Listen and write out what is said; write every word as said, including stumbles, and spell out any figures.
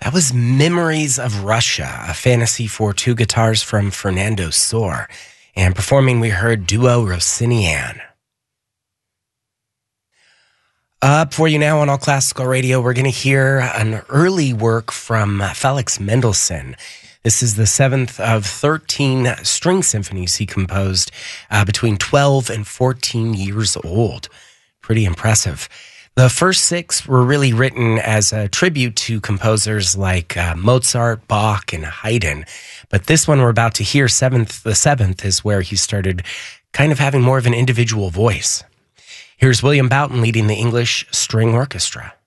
That was Memories of Russia, a fantasy for two guitars from Fernando Sor. And performing, we heard Duo Rossinian. Up for you now on All Classical Radio, we're going to hear an early work from Felix Mendelssohn. This is the seventh of thirteen string symphonies he composed uh, between twelve and fourteen years old. Pretty impressive. The first six were really written as a tribute to composers like uh, Mozart, Bach, and Haydn. But this one we're about to hear, seventh, the seventh, is where he started kind of having more of an individual voice. Here's William Boughton leading the English String Orchestra.